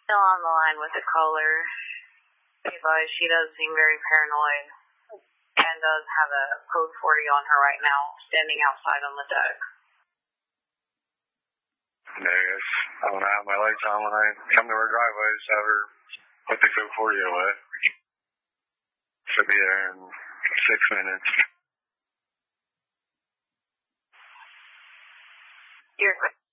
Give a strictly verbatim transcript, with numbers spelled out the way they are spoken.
Still on the line with the caller. Ava, she does seem very paranoid and does have a code forty on her right now, standing outside on the deck. Yes, I want to have my lights on when I come to her driveway, just have her put the code forty away. Should be there in six minutes. You're